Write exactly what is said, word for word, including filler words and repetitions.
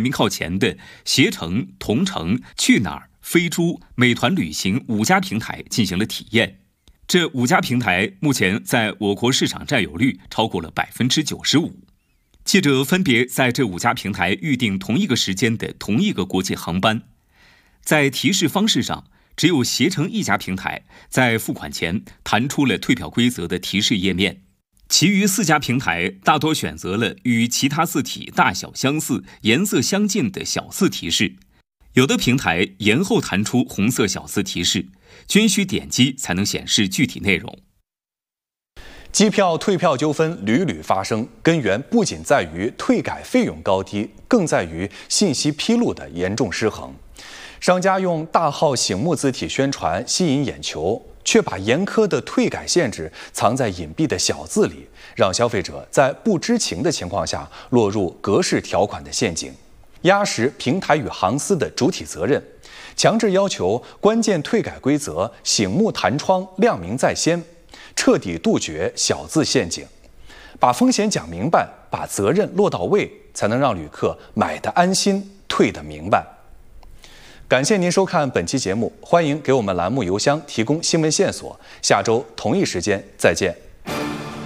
名靠前的携程、同程、去哪儿、飞猪、美团旅行五家平台进行了体验。这五家平台目前在我国市场占有率超过了百分之九十五。记者分别在这五家平台预订同一个时间的同一个国际航班。在提示方式上，只有携程一家平台在付款前弹出了退票规则的提示页面，其余四家平台大多选择了与其他字体大小相似、颜色相近的小字提示。有的平台延后弹出红色小字提示，均需点击才能显示具体内容。 机票退票纠纷屡屡发生，根源不仅在于退改费用高低，更在于信息披露的严重失衡。商家用大号醒目字体宣传吸引眼球，却把严苛的退改限制藏在隐蔽的小字里，让消费者在不知情的情况下落入格式条款的陷阱，压实平台与航司的主体责任，强制要求关键退改规则醒目弹窗亮明在先，彻底杜绝小字陷阱，把风险讲明白，把责任落到位，才能让旅客买得安心，退得明白。感谢您收看本期节目，欢迎给我们栏目邮箱提供新闻线索，下周同一时间再见。